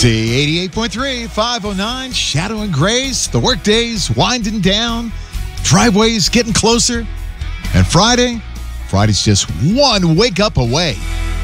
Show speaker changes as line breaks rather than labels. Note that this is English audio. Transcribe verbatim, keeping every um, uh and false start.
Z eighty-eight point three, five oh nine, Shadow and Grace. The workday's winding down. Driveway's getting closer. And Friday, Friday's just one wake up away.